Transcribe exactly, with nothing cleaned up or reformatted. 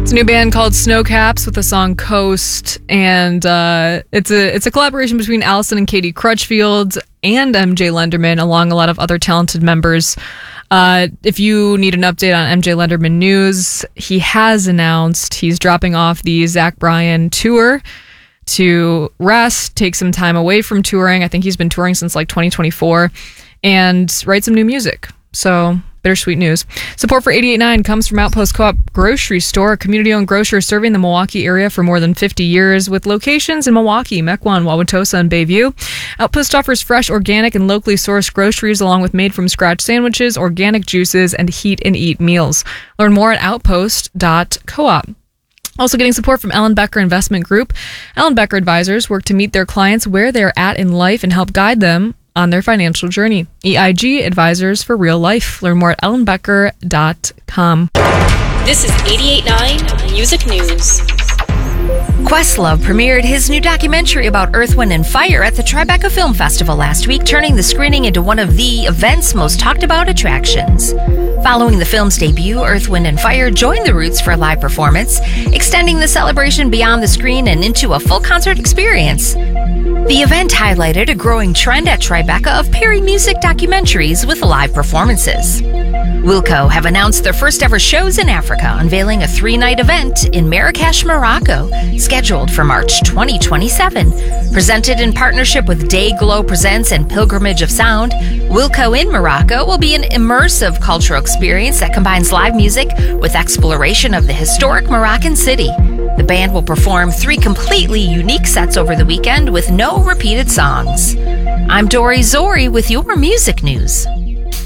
It's a new band called Snowcaps with the song Coast, and uh, it's a it's a collaboration between Allison and Katie Crutchfield and M J Lenderman, along a lot of other talented members. Uh, if you need an update on M J Lenderman news, he has announced he's dropping off the Zach Bryan tour to rest, take some time away from touring. I think he's been touring since like twenty twenty-four, and write some new music. So, bittersweet news. Support for eighty-eight point nine comes from Outpost Co-op Grocery Store, a community-owned grocer serving the Milwaukee area for more than fifty years, with locations in Milwaukee, Mequon, Wauwatosa, and Bayview. Outpost offers fresh, organic, and locally sourced groceries, along with made-from-scratch sandwiches, organic juices, and heat-and-eat meals. Learn more at outpost dot coop. Also getting support from Ellen Becker Investment Group. Ellen Becker Advisors work to meet their clients where they're at in life and help guide them on their financial journey. E I G Advisors for real life. Learn more at ellen becker dot com. This is eighty-eight point nine Music News. Questlove premiered his new documentary about Earth, Wind and Fire at the Tribeca Film Festival last week, turning the screening into one of the event's most talked about attractions. Following the film's debut, Earth, Wind and Fire joined the Roots for a live performance, extending the celebration beyond the screen and into a full concert experience. The event highlighted a growing trend at Tribeca of pairing music documentaries with live performances. Wilco have announced their first ever shows in Africa, unveiling a three-night event in Marrakesh, Morocco, scheduled for March twenty twenty-seven. Presented in partnership with Day Glow Presents and Pilgrimage of Sound, Wilco in Morocco will be an immersive cultural experience that combines live music with exploration of the historic Moroccan city. The band will perform three completely unique sets over the weekend with no repeated songs. I'm Dory Zori with your music news.